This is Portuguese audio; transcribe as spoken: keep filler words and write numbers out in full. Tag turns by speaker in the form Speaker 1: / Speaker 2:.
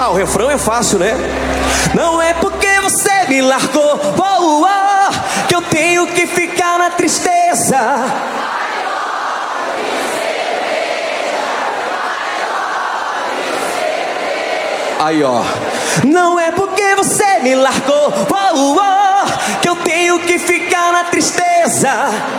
Speaker 1: Ah, o refrão é fácil, né? Não é porque você me largou, oh, oh, que eu tenho que ficar na tristeza. Aí, ó. Não é porque você me largou, oh, oh, que eu tenho que ficar na tristeza.